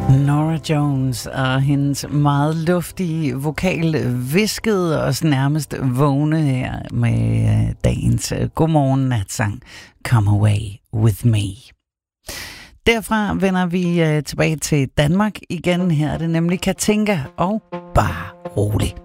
Norah Jones og hendes meget luftige vokal viskede os nærmest vågne her med dagens godmorgen natsang Come Away With Me. Derfra vender vi tilbage til Danmark igen. Her er det nemlig Katinka og Bare Rolig.